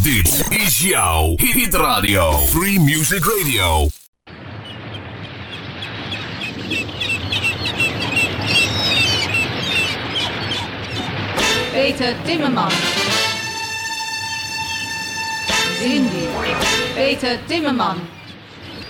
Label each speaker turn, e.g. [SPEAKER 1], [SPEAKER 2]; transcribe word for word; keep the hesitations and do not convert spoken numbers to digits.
[SPEAKER 1] Dit is jouw Hit Radio. Free Music Radio.
[SPEAKER 2] Peter Timmerman. Cindy. Peter Timmerman.